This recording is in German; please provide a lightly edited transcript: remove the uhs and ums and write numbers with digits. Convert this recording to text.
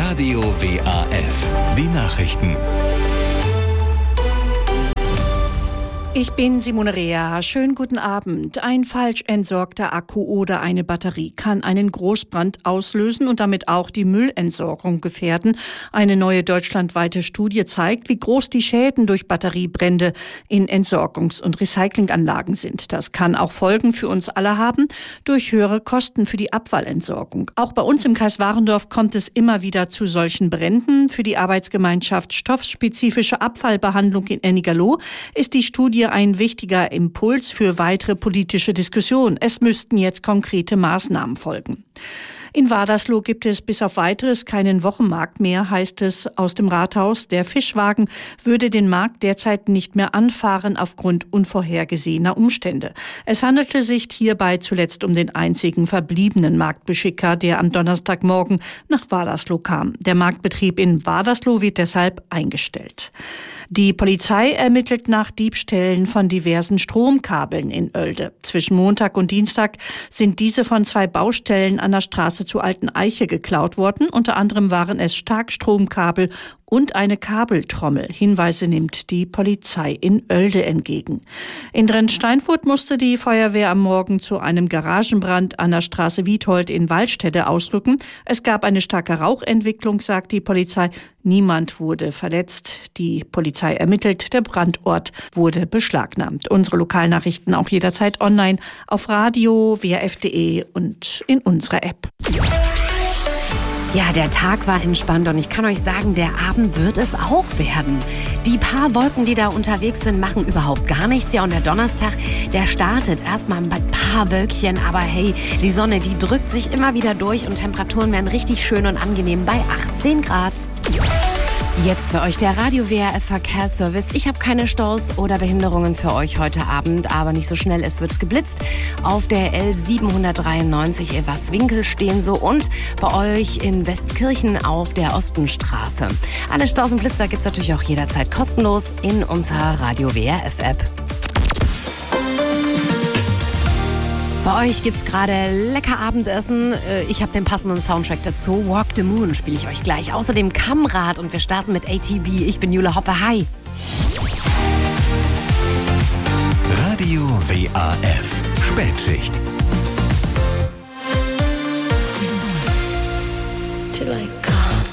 Radio WAF. Die Nachrichten. Ich bin Simone Rea. Schönen guten Abend. Ein falsch entsorgter Akku oder eine Batterie kann einen Großbrand auslösen und damit auch die Müllentsorgung gefährden. Eine neue deutschlandweite Studie zeigt, wie groß die Schäden durch Batteriebrände in Entsorgungs- und Recyclinganlagen sind. Das kann auch Folgen für uns alle haben, durch höhere Kosten für die Abfallentsorgung. Auch bei uns im Kreis Warendorf kommt es immer wieder zu solchen Bränden. Für die Arbeitsgemeinschaft Stoffspezifische Abfallbehandlung in Ennigerloh ist die Studie ein wichtiger Impuls für weitere politische Diskussionen. Es müssten jetzt konkrete Maßnahmen folgen. In Wadersloh gibt es bis auf Weiteres keinen Wochenmarkt mehr, heißt es aus dem Rathaus. Der Fischwagen würde den Markt derzeit nicht mehr anfahren aufgrund unvorhergesehener Umstände. Es handelte sich hierbei zuletzt um den einzigen verbliebenen Marktbeschicker, der am Donnerstagmorgen nach Wadersloh kam. Der Marktbetrieb in Wadersloh wird deshalb eingestellt. Die Polizei ermittelt nach Diebstählen von diversen Stromkabeln in Oelde. Zwischen Montag und Dienstag sind diese von 2 Baustellen an der Straße zu Alten Eiche geklaut worden. Unter anderem waren es Starkstromkabel und eine Kabeltrommel. Hinweise nimmt die Polizei in Oelde entgegen. In Drensteinfurt musste die Feuerwehr am Morgen zu einem Garagenbrand an der Straße Wiethold in Waldstätte ausrücken. Es gab eine starke Rauchentwicklung, sagt die Polizei. Niemand wurde verletzt. Die Polizei ermittelt. Der Brandort wurde beschlagnahmt. Unsere Lokalnachrichten auch jederzeit online auf radio, waf.de und in unserer App. Ja, der Tag war entspannt und ich kann euch sagen, der Abend wird es auch werden. Die paar Wolken, die da unterwegs sind, machen überhaupt gar nichts. Ja, und der Donnerstag, der startet erstmal mit ein paar Wölkchen. Aber hey, die Sonne, die drückt sich immer wieder durch und Temperaturen werden richtig schön und angenehm bei 18 Grad. Jetzt für euch der Radio WRF Verkehrsservice. Ich habe keine Staus oder Behinderungen für euch heute Abend, aber nicht so schnell, es wird geblitzt. Auf der L793 Elverswinkel stehen so und bei euch in Westkirchen auf der Ostenstraße. Alle Staus und Blitzer gibt's natürlich auch jederzeit kostenlos in unserer Radio WRF App. Bei euch gibt's gerade lecker Abendessen. Ich habe den passenden Soundtrack dazu. Walk the Moon spiele ich euch gleich. Außerdem Kammrad und wir starten mit ATB. Ich bin Jule Hoppe. Hi. Radio WAF. Spätschicht.